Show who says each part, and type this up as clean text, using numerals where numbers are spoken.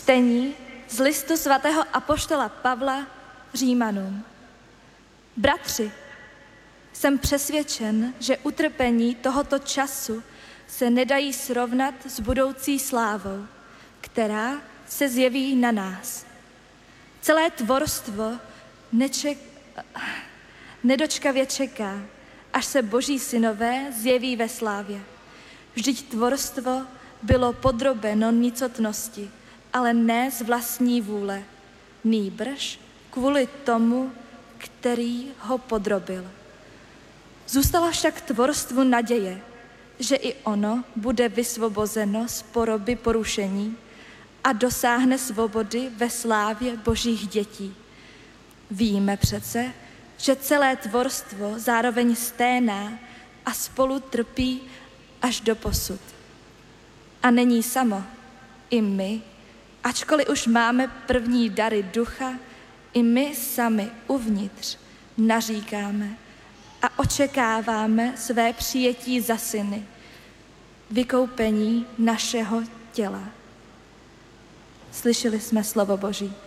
Speaker 1: Čtení z listu svatého apoštola Pavla Římanům. Bratři, jsem přesvědčen, že utrpení tohoto času se nedají srovnat s budoucí slávou, která se zjeví na nás. Celé tvorstvo nedočkavě čeká, až se Boží synové zjeví ve slávě. Vždyť tvorstvo bylo podrobeno nicotnosti, ale ne z vlastní vůle, nýbrž kvůli tomu, který ho podrobil. Zůstala však tvorstvu naděje, že i ono bude vysvobozeno z poroby porušení a dosáhne svobody ve slávě Božích dětí. Víme přece, že celé tvorstvo zároveň sténá a spolu trpí až do posud. A není samo, i my, ačkoliv už máme první dary ducha, i my sami uvnitř naříkáme a očekáváme své přijetí za syny, vykoupení našeho těla. Slyšeli jsme slovo Boží.